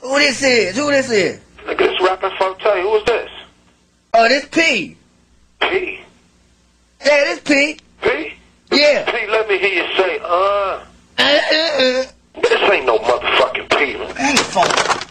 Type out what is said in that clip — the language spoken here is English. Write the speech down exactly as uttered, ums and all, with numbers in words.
Who this is? Who this is? Nigga, this rapping Forte. Who is this? Oh, this P. P. Yeah, this P. P? Yeah. P, let me hear you say, uh. Uh, uh, uh. This ain't no motherfucking P, man. Ain't phone.